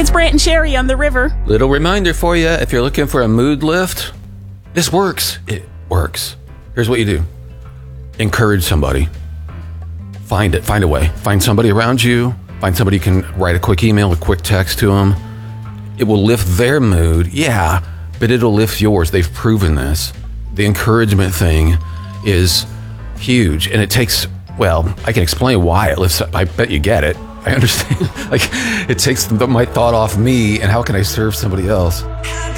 It's Brant and Sherry on the river. Little reminder for you, if you're looking for a mood lift, this works. It works. Here's what you do. Encourage somebody. Find a way. Find somebody around you. Find somebody you can write a quick email, a quick text to them. It will lift their mood, yeah, but it'll lift yours. They've proven this. The encouragement thing is huge, and it takes, well, I can explain why it lifts up. I bet you get it. I understand. Like, it takes my thought off me, and how can I serve somebody else?